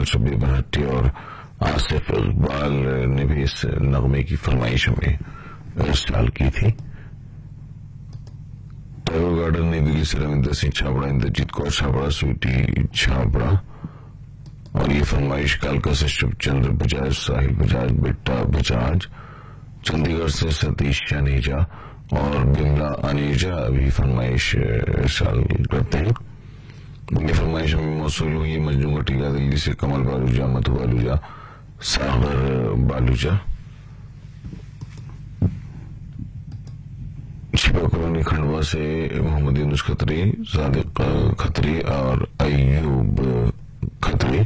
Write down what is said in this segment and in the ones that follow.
इकबाल, शबीर भट्टी और आसिफ इकबाल ने भी इस नगमे की फरमाइश में इरसाल की थी। टैगोर गार्डन, नई दिल्ली से रविंद्र सिंह छाबड़ा, इंद्रजीत कौर छाबड़ा, स्वीटी छाबड़ा। और ये फरमाइश कालका से शिवचंद्र बजाज, साहिल बजाज, बिट्टा बजाज, चंडीगढ़ से सतीश अनेजा और बिमला अनेजा भी फरमाइश इरसाल करते हैं। ये फरमाइश में मौसूल हुई मजनू कटीला, दिल्ली से कमल बालूजा, मधु बालूजा, सागर बालूजा। शिवा कॉलोनी खंडवा से मोहम्मद यूनुस खत्री, सादिक खत्री और अयूब खत्री।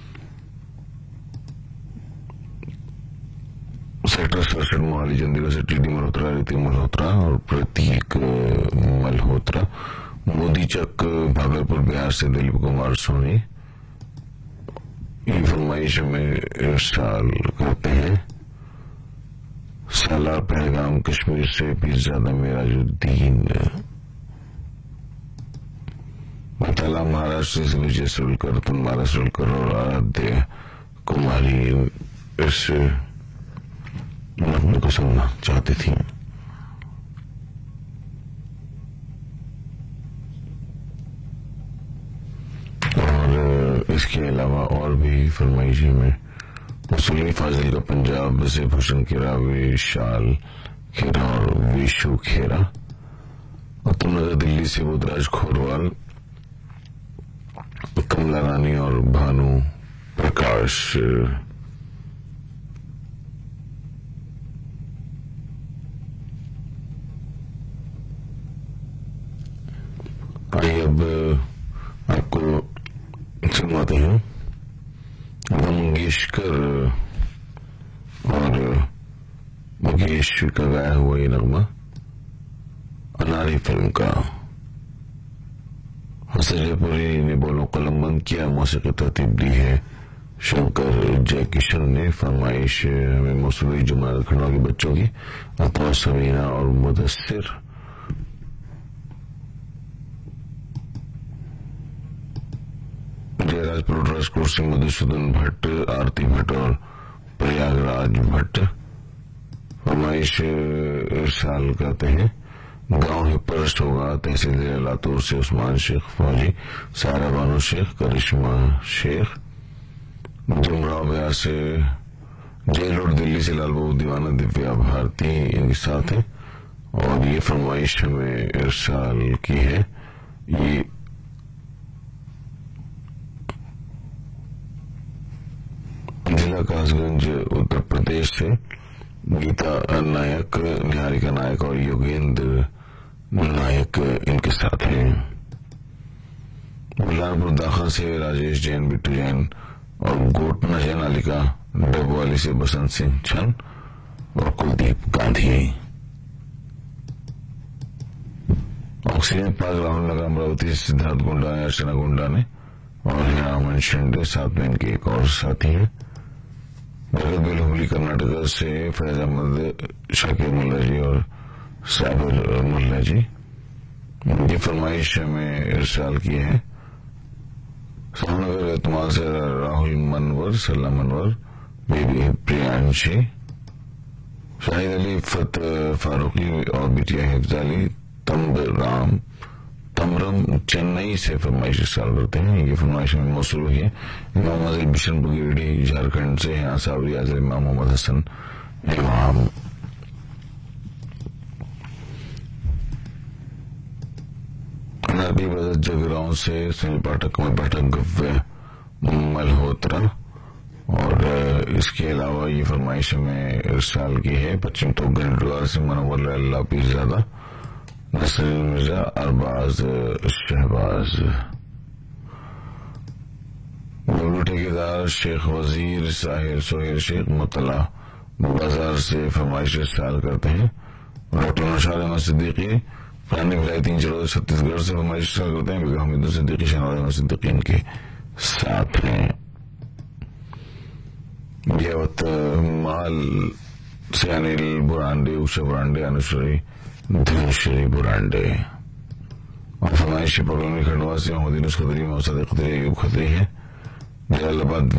सेक्टर 67 मोहाली चंडीगढ़ से टीडी मल्होत्रा, ऋतिक मल्होत्रा और प्रतीक मल्होत्रा। मोदी चक भागलपुर बिहार से दिलीप कुमार सोनी ये फरमाइश में इरसाल करते हैं। सालार पहलगाम कश्मीर से पीरजादा मेराजुद्दीन। बताला महाराष्ट्र से विजय सुलकर, तुम्हारा सुलकर और आराध्य कुमारी इस नगमे को सुनना चाहती थी। और इसके अलावा और भी फरमाइशें में मुसलिम फाजिल का पंजाब से भूषण खेरा, विशाल खेरा और विशु खेरा। उत्तम नगर दिल्ली से बुधराज खोरवाल, कमला रानी और भानु प्रकाश। आइए अब आपको सुनवाते हैं मंगेशकर और मुकेश का गाया हुआ ये नगमा अनारी फिल्म का। हसन जयपुरी ने बोलो कलम बंद किया, मौसीकी तरतीब दी है शंकर जयकिशन ने। फरमाइश में मौसूली जुमा खंडवा के बच्चों की, अतवा समीना और मुदस्सिर। जयराजपुर राजकोट से मधुसूदन भट्ट, आरती भट्ट और प्रयागराज भट्ट फरमाइश इरसाल करते हैं। गांव हिप्परस्ट होगा तहसील जिला लातूर से उस्मान शेख फौजी, सारा बानो शेख, करिश्मा शेख। जुमराव बिहार से जेल रोड दिल्ली से लाल बाबू दीवाना, दिव्या भारती इनके साथ है। और ये फरमाइश हमें इरसाल की है ये जिला कासगंज उत्तर प्रदेश से गीता नायक, निहारिका नायक और योगेंद्र नायक इनके साथ हैं। बुलारपुर दाखा से राजेश जैन, बिट्टू जैन और गोटना जैन, अलिका डबवाली से बसंत सिंह छन और कुलदीप गांधी। ऑक्सीजन पार्क राहुल नगर अमरावती से सिद्धार्थ गुंडा, अर्चना गुंडा ने और हेरामन शिंदे, साथ में इनके एक और साथी है। बरगद हुबली कर्नाटक से फैज अहमद, शाकिर मुल्ला जी और साबिर मुल्ला जी। ये फरमाइश में इरसाल की है। सामनगर एतमाल से राहुल मनवर, सल्ला मनवर, बेबी प्रियांशी। शाहिद अली फत फारूकी और बिटिया हिफ्जाली, तमरम चेन्नई से फरमाइश इरसाल करते हैं। ये फरमाइश में मौसूल हुई है इमाम आजिल बिशनपुर गिरिडीह झारखंड से, यहाँ साबरी आजिल इमाम मोहम्मद हसन इमाम। नागल ब्रदर्स जगरांव से सुनील पाठक, कमल पाठक, गव्य मल्होत्रा। और इसके अलावा ये फरमाइश में इरसाल की है पश्चिम तोगन द्वार से मनोवर अल्लाह पीरजादा, नसरीन मिर्जा, अरबाज शहबाज। बबलू ठेकेदार, शेख वजीर, साहिर सोहेल शेख, मुतला बाजार से फरमाइश इरसाल करते हैं। डॉक्टर नौशाद अहमद सिद्दीकी, पुरानी विलायत 3 छत्तीसगढ़ से फरमाइश इरसाल करते हैं। बेगम हमीद सिद्दीकी, शहनाज अहमद सिद्दीकी इनके साथ हैं। माल से अनिल बुरांडे, उषा बुरांडे, अनुश्री धनश्री बुरांडे। और फरमाइश पकड़ने खंडवा से मोहम्मद यूनुस खत्री, मौसद खत्री, अयूब खत्री है। जलालाबाद